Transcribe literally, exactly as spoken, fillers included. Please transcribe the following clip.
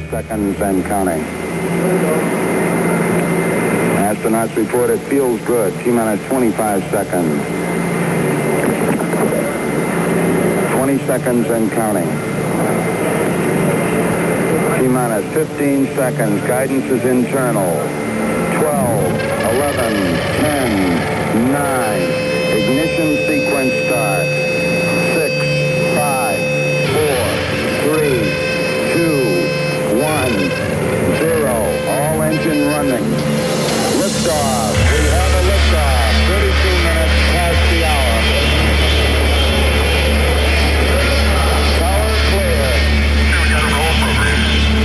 seconds and counting. Astronauts report it feels good. T-minus twenty-five seconds. twenty seconds and counting. T-minus fifteen seconds. Guidance is internal. twelve, eleven, ten, nine. Ignition sequence start. six, five, four, three, two, one, zero. All engine running. Liftoff.